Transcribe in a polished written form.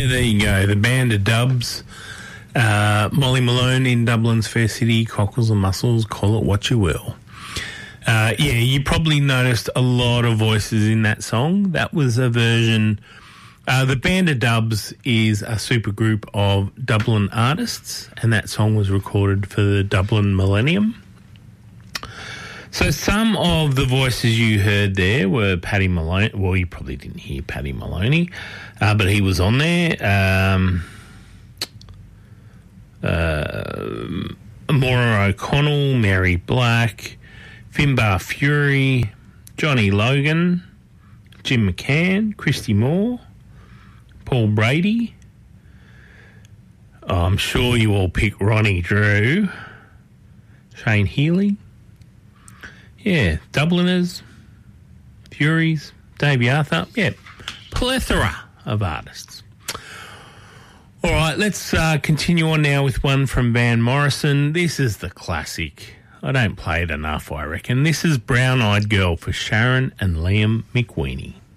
there you go. The Band of Dubs. Molly Malone in Dublin's Fair City, Cockles and Muscles, call it what you will. You probably noticed a lot of voices in that song. That was a version. The Band of Dubs is a supergroup of Dublin artists, and that song was recorded for the Dublin Millennium. So some of the voices you heard there were Paddy Maloney. Well, you probably didn't hear Paddy Maloney, but he was on there. Maura O'Connell, Mary Black, Finbar Fury, Johnny Logan, Jim McCann, Christy Moore, Paul Brady. I'm sure you all pick Ronnie Drew, Shane Healy. Yeah, Dubliners, Furies, Davey Arthur. Yeah, plethora of artists. All right, let's continue on now with one from Van Morrison. This is the classic. I don't play it enough, I reckon. This is Brown Eyed Girl for Sharon and Liam McWeeny.